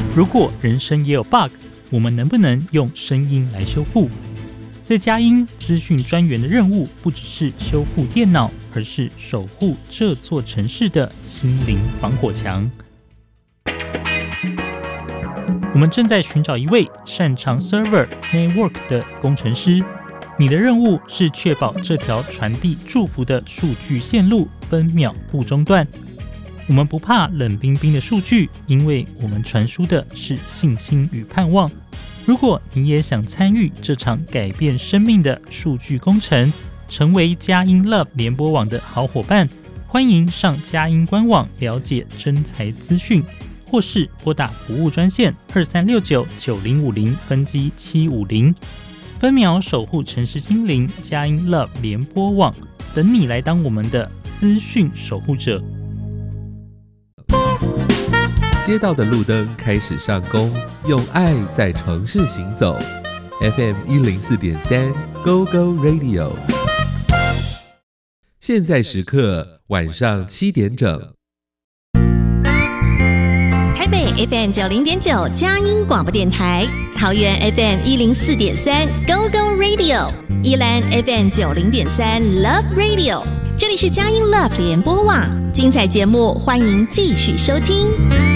如果人生也有 bug， 我们能不能用声音来修复？在佳音资讯专员的任务不只是修复电脑，而是守护这座城市的心灵防火墙。我们正在寻找一位擅长 Server Network 的工程师，你的任务是确保这条传递祝福的数据线路分秒不中断。我们不怕冷冰冰的数据，因为我们传输的是信心与盼望。如果你也想参与这场改变生命的数据工程，成为佳音 Love 联播网的好伙伴，欢迎上佳音官网了解征才资讯，或是拨打服务专线23699050分机750，分秒守护城市心灵。佳音 Love 联播网等你来当我们的资讯守护者。 街道的路灯开始上工，用爱在城市行走。FM 104.3 Go Go Radio， 现在时刻晚上7点整。 台北 FM 90.9 佳音广播电台，桃园 FM 104.3 Go Go Radio， 宜兰 FM 90.3 Love Radio， 这里是佳音 Love 联播网，精彩节目欢迎继续收听。